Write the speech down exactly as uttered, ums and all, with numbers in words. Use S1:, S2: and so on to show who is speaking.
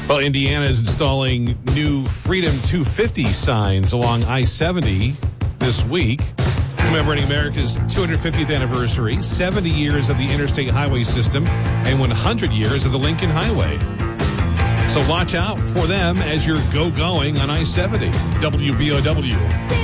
S1: Well, Indiana is installing new Freedom two fifty signs along I seventy this week, commemorating America's two hundred fiftieth anniversary, seventy years of the interstate highway system, and one hundred years of the Lincoln Highway. So watch out for them as you're go-going on I seventy. W B O W.